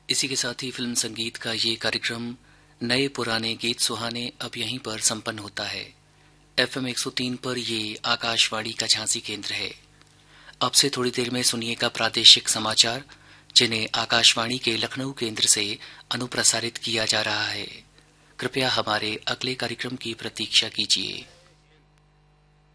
इसी के साथ ही फिल्म संगीत का ये कार्यक्रम नए पुराने गीत सुहाने अब यहीं पर संपन्न होता है। FM 103 पर ये आकाशवाणी का झांसी केंद्र है। अब से थोड़ी देर में सुनिएगा प्रादेशिक समाचार, जिन्हें आकाशवाणी के लखनऊ केंद्र से अनुप्रसारित किया जा रहा है। कृपया हमारे अगले कार्यक्रम की प्रतीक्षा कीजिए।